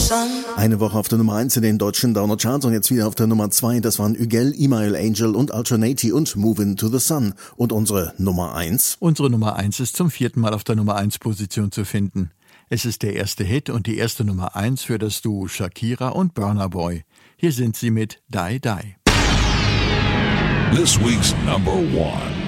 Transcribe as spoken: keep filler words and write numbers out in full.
Eine Woche auf der Nummer eins in den deutschen Download-Charts und jetzt wieder auf der Nummer zwei. Das waren Ügel, Email Angel und Alternati und Movin' to the Sun. Und unsere Nummer eins? Unsere Nummer eins ist zum vierten Mal auf der Nummer eins Position zu finden. Es ist der erste Hit und die erste Nummer eins für das Duo Shakira und Burna Boy. Hier sind sie mit Die Die. This week's number one.